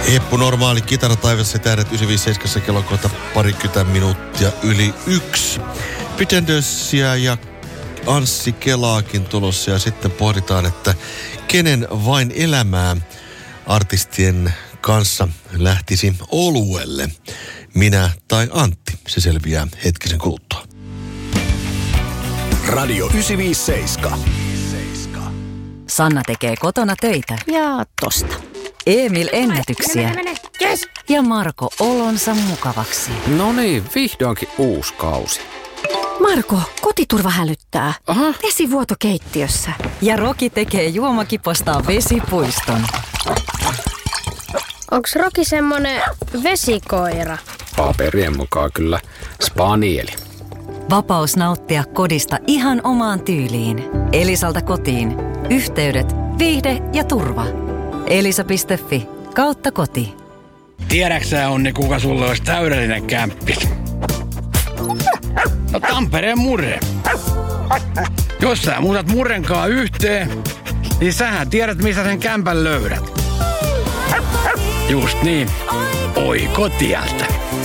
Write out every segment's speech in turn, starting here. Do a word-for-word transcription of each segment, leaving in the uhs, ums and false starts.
Heppu normaali kitara taivassa tähdet yhdeksänsataaviisikymmentäseitsemän kello kohta parikymmentä minuuttia yli yksi. Pitendössiä ja Anssi Kelaakin tulossa ja sitten pohditaan, että kenen vain elämää artistien kanssa lähtisi oluelle. Minä tai Antti, se selviää hetkisen kuluttua. Radio yhdeksänsataaviisikymmentäseitsemän. Sanna tekee kotona töitä. Ja tosta. Emil ennätyksiä. Mene, mene, mene. Yes. Ja Marko olonsa mukavaksi. No niin, vihdoinkin uusi kausi. Marko, kotiturva hälyttää. Aha. Vesivuoto keittiössä. Ja Roki tekee juomakipostaan vesipuiston. Onks Roki semmonen vesikoira? Paperien mukaan kyllä spanieli. Vapaus nauttia kodista ihan omaan tyyliin. Elisalta kotiin. Yhteydet, viihde ja turva. Elisa piste fi kautta koti. Tiedäksä, Onni, kuka sulle olisi täydellinen kämppi? No Tampereen Murre. Jos sä muutat Murrenkaa yhteen, niin sähän tiedät, missä sen kämpän löydät. Just niin. Oi kotiältä.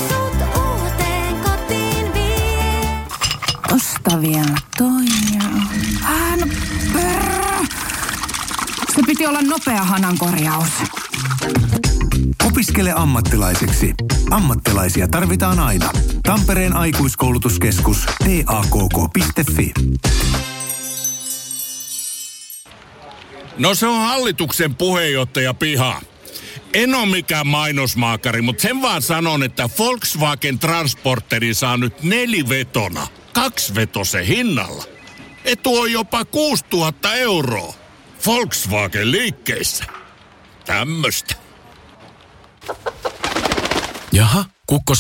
Tosta vielä toinen. Ah, no perä. Se piti olla nopea hanankorjaus. Opiskele ammattilaiseksi. Ammattilaisia tarvitaan aina. Tampereen aikuiskoulutuskeskus T A K K piste fi. No se on hallituksen puheenjohtaja piha. En ole mikään mainosmaakari, mutta sen vaan sanon, että Volkswagen Transporteri saa nyt nelivetona, kaksivetosen hinnalla. Etu on jopa kuusituhatta euroa. Volkswagen liikkeissä. Tämmöstä. Jaha, kukko